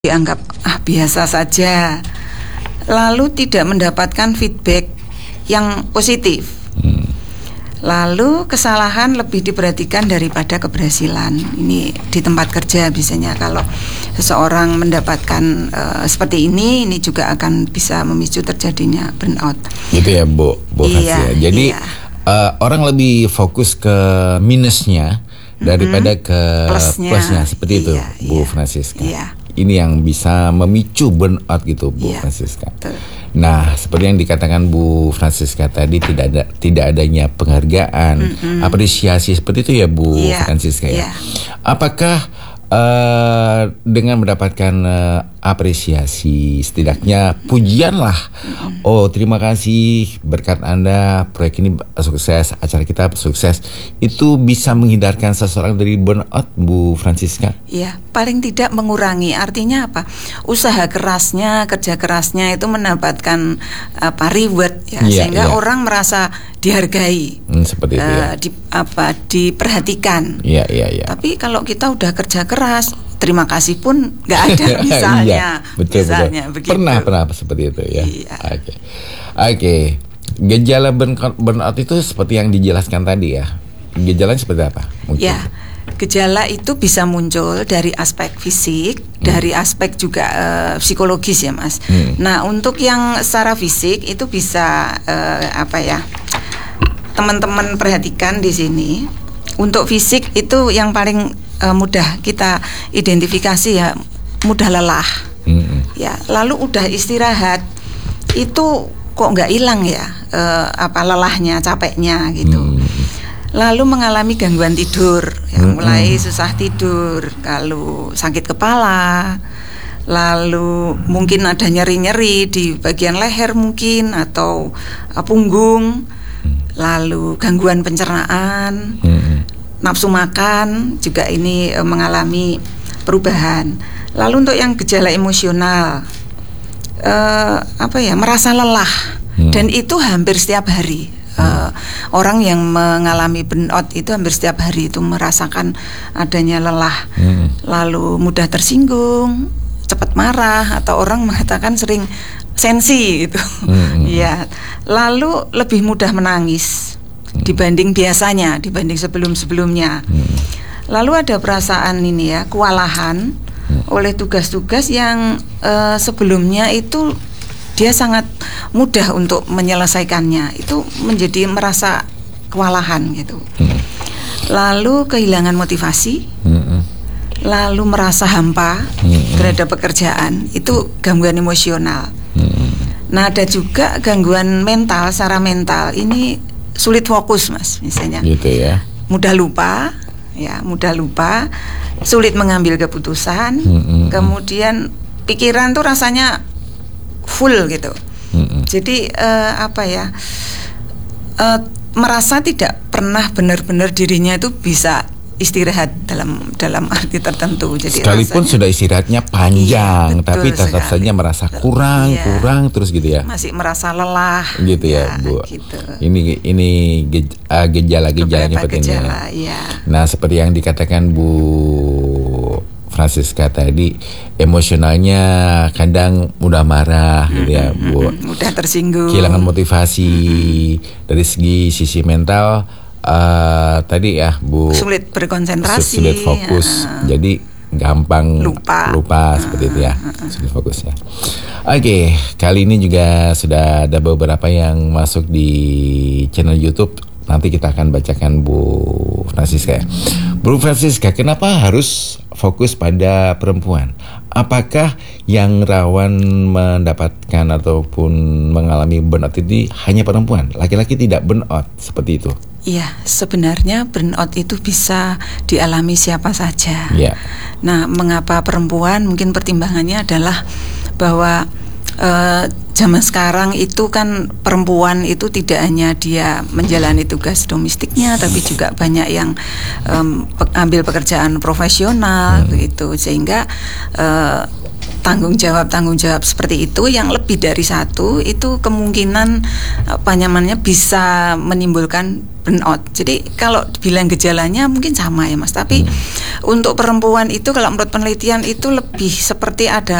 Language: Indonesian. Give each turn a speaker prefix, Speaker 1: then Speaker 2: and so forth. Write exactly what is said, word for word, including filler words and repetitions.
Speaker 1: dianggap ah biasa saja, lalu tidak mendapatkan feedback yang positif. Hmm. Lalu kesalahan lebih diperhatikan daripada keberhasilan. Ini di tempat kerja biasanya kalau seseorang mendapatkan uh, seperti ini, ini juga akan bisa memicu terjadinya burnout.
Speaker 2: Gitu ya, Bu. Bu
Speaker 1: iya,
Speaker 2: ya. Jadi
Speaker 1: iya.
Speaker 2: uh, orang lebih fokus ke minusnya daripada mm-hmm. ke plusnya, plusnya seperti iya, itu, Bu
Speaker 1: iya,
Speaker 2: Francisca.
Speaker 1: Iya.
Speaker 2: Ini yang bisa memicu burnout gitu, Bu
Speaker 1: iya,
Speaker 2: Francisca.
Speaker 1: Betul.
Speaker 2: Nah, seperti yang dikatakan Bu Francisca tadi, tidak ada tidak adanya penghargaan, mm-hmm. apresiasi seperti itu ya, Bu
Speaker 1: iya,
Speaker 2: Francisca ya.
Speaker 1: Iya.
Speaker 2: Apakah uh, dengan mendapatkan uh, apresiasi, setidaknya pujian lah. Mm-hmm. Oh, terima kasih, berkat Anda proyek ini sukses, acara kita sukses, itu bisa menghindarkan seseorang dari burnout, Bu Francisca?
Speaker 1: Iya, paling tidak mengurangi. Artinya apa? Usaha kerasnya, kerja kerasnya itu mendapatkan apa reward ya, yeah, sehingga yeah. orang merasa dihargai,
Speaker 2: hmm, seperti itu,
Speaker 1: uh,
Speaker 2: ya.
Speaker 1: di, apa diperhatikan.
Speaker 2: Iya, yeah, iya, yeah, iya. Yeah.
Speaker 1: Tapi kalau kita udah kerja keras, terima kasih pun nggak ada misalnya.
Speaker 2: Iya, betul,
Speaker 1: misalnya
Speaker 2: betul.
Speaker 1: Begitu.
Speaker 2: Pernah pernah seperti itu ya.
Speaker 1: Iya.
Speaker 2: Oke, okay. oke. Okay. Gejala burnout itu seperti yang dijelaskan tadi ya. Gejalanya seperti apa? Mungkin.
Speaker 1: Ya. Gejala itu bisa muncul dari aspek fisik, hmm. dari aspek juga uh, psikologis ya, Mas. Hmm. Nah, untuk yang secara fisik itu bisa uh, apa ya? Teman-teman perhatikan di sini. Untuk fisik itu yang paling uh, mudah kita identifikasi ya, mudah lelah. Hmm. Ya, lalu udah istirahat itu kok nggak hilang ya uh, apa lelahnya, capeknya gitu. Hmm. Lalu mengalami gangguan tidur, yang mulai susah tidur, lalu sakit kepala, lalu mungkin ada nyeri-nyeri di bagian leher mungkin atau uh, punggung, lalu gangguan pencernaan, nafsu makan juga ini uh, mengalami perubahan. Lalu untuk yang gejala emosional, uh, apa ya, merasa lelah, dan itu hampir setiap hari. Uh, orang yang mengalami burnout itu hampir setiap hari itu merasakan adanya lelah, hmm. lalu mudah tersinggung, cepat marah, atau orang mengatakan sering sensi gitu, hmm. ya. Lalu lebih mudah menangis hmm. dibanding biasanya, dibanding sebelum-sebelumnya. Hmm. Lalu ada perasaan ini ya, kewalahan hmm. oleh tugas-tugas yang uh, sebelumnya itu dia sangat mudah untuk menyelesaikannya, itu menjadi merasa kewalahan gitu. Hmm. Lalu kehilangan motivasi, hmm. lalu merasa hampa hmm. terhadap pekerjaan, itu gangguan emosional. Hmm. Nah, ada juga gangguan mental, secara mental ini sulit fokus, Mas, misalnya.
Speaker 2: Gitu ya. Mudah
Speaker 1: lupa, ya, mudah lupa, sulit mengambil keputusan, hmm. kemudian pikiran tuh rasanya full gitu. Mm-hmm. Jadi uh, apa ya, uh, merasa tidak pernah benar-benar dirinya itu bisa istirahat dalam dalam arti tertentu. Jadi
Speaker 2: sekalipun rasanya, sudah istirahatnya panjang, iya, tapi tetap
Speaker 1: sekali.
Speaker 2: saja merasa kurang, iya. kurang terus gitu ya.
Speaker 1: Masih merasa lelah.
Speaker 2: Gitu ya, ya Bu.
Speaker 1: Gitu.
Speaker 2: Ini ini gejala-gejalanya seperti ini.
Speaker 1: Ya.
Speaker 2: Nah, seperti yang dikatakan Bu Francisca tadi, emosionalnya kadang mudah marah, hmm, gitu ya, Bu.
Speaker 1: Mudah tersinggung.
Speaker 2: Kehilangan motivasi hmm. dari segi sisi mental, uh, tadi ya, Bu.
Speaker 1: Sulit berkonsentrasi.
Speaker 2: Sulit fokus, ya. Jadi gampang lupa, lupa seperti itu ya, sulit fokus ya. Oke, kali ini juga sudah ada beberapa yang masuk di channel YouTube. Nanti kita akan bacakan Bu Francisca. Bu Francisca, kenapa harus fokus pada perempuan? Apakah yang rawan mendapatkan ataupun mengalami burnout itu hanya perempuan? Laki-laki tidak burnout seperti itu?
Speaker 1: Iya, sebenarnya burnout itu bisa dialami siapa saja.
Speaker 2: Ya.
Speaker 1: Nah, mengapa perempuan? Mungkin pertimbangannya adalah bahwa Uh, zaman sekarang itu kan perempuan itu tidak hanya dia menjalani tugas domestiknya, tapi juga banyak yang um, pe- ambil pekerjaan profesional, hmm. begitu, sehingga uh, tanggung jawab tanggung jawab seperti itu yang lebih dari satu, itu kemungkinan apa namanya bisa menimbulkan burnout. Jadi kalau bilang gejalanya mungkin sama ya Mas, tapi hmm. untuk perempuan itu kalau menurut penelitian itu lebih seperti ada